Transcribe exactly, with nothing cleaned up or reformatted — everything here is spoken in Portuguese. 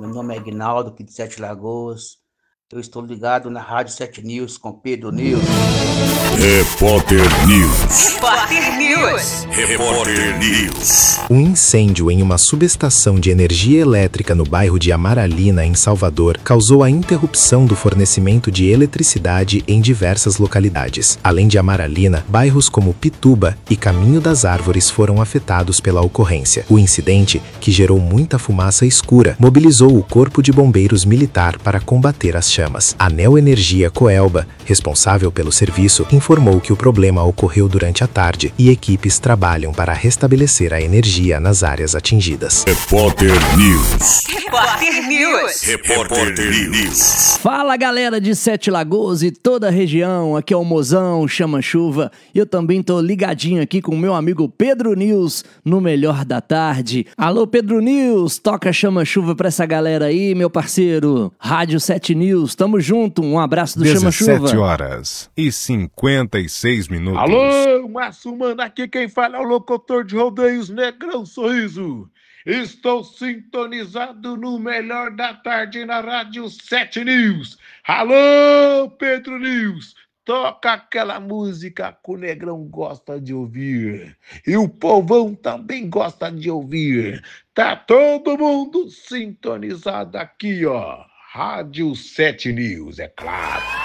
Meu nome é Aguinaldo, aqui de Sete Lagoas. Eu estou ligado na Rádio Sete News com Pedro News. Repórter News. Repórter News. Repórter News. Um incêndio em uma subestação de energia elétrica no bairro de Amaralina, em Salvador, causou a interrupção do fornecimento de eletricidade em diversas localidades. Além de Amaralina, bairros como Pituba e Caminho das Árvores foram afetados pela ocorrência. O incidente, que gerou muita fumaça escura, mobilizou o Corpo de Bombeiros Militar para combater as chamas. A Neoenergia Coelba, responsável pelo serviço, informou que o problema ocorreu durante a tarde e equipes trabalham para restabelecer a energia nas áreas atingidas. Repórter News. Repórter News. Repórter News. Fala, galera de Sete Lagoas e toda a região, aqui é o Mozão, Chama-Chuva, e eu também tô ligadinho aqui com o meu amigo Pedro News, no Melhor da Tarde. Alô, Pedro News, toca Chama-Chuva pra essa galera aí, meu parceiro. Rádio Sete News, tamo junto, um abraço do Chama-Chuva. dezessete horas e cinquenta e seis minutos. Alô, Márcio Mano, aqui quem fala é o locutor de rodeios Negrão Sorriso. Estou sintonizado no Melhor da Tarde na Rádio Sete News. Alô, Pedro News, toca aquela música que o Negrão gosta de ouvir. E o povão também gosta de ouvir. Tá todo mundo sintonizado aqui, ó. Rádio Sete News, é claro.